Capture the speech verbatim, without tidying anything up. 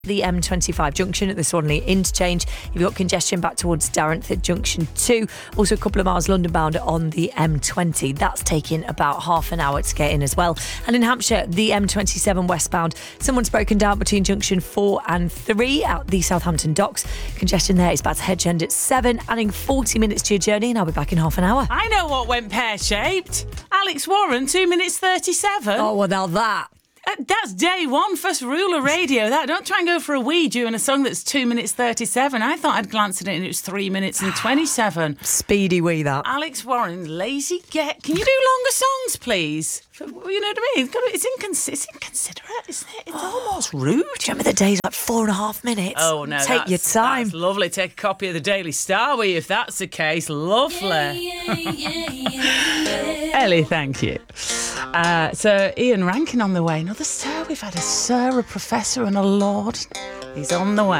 The M twenty-five junction at the Swanley interchange. You've got congestion back towards Darentford at junction two. Also a couple of miles London bound on the M twenty. That's taking about half an hour to get in as well. And in Hampshire, the M twenty-seven westbound, someone's broken down between junction four and three at the Southampton docks. Congestion there is back to Hedge End at seven, adding forty minutes to your journey, and I'll be back in half an hour. I know what went pear-shaped. Alex Warren, two minutes thirty-seven. Oh, well, now that. Uh, that's day one, first rule of radio. That don't try and go for a wee during a song that's two minutes thirty-seven. I thought I'd glanced at it and it was three minutes and twenty-seven. Speedy wee, that. Alex Warren, lazy get. Can you do longer songs, please? You know what I mean? It's, got to, it's, incons- it's inconsiderate, isn't it? It's oh, almost rude. Do you remember the days like four and a half minutes? Oh, no. Take your time. That's lovely. Take a copy of the Daily Star with you if that's the case. Lovely. Yeah, yeah, yeah, yeah. Ellie, thank you. Uh, so, Ian Rankin on the way. Another sir. We've had a sir, a professor and a lord. He's on the way.